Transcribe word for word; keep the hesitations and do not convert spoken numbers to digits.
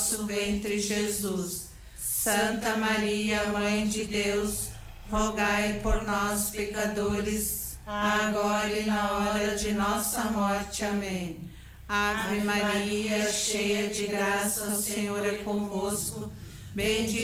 vosso ventre, Jesus. Santa Maria, Mãe de Deus, rogai por nós, pecadores, agora e na hora de nossa morte. Amém. Ave Maria, cheia de graça, o Senhor é convosco. Bendita